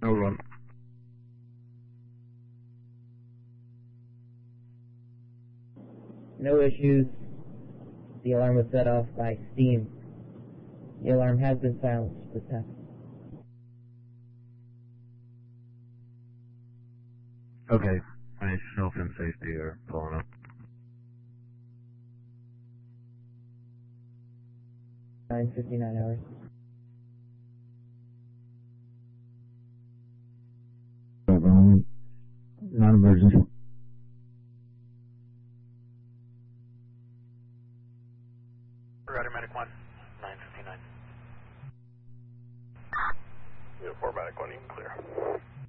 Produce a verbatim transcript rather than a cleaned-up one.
No run. No issues. The alarm was set off by steam. The alarm has been silenced for test. Okay, my health and safety are pulling up. nine fifty-nine hours. Non-emergency. Rider Medic one, nine fifty-nine. Unit four Medic one, you can clear.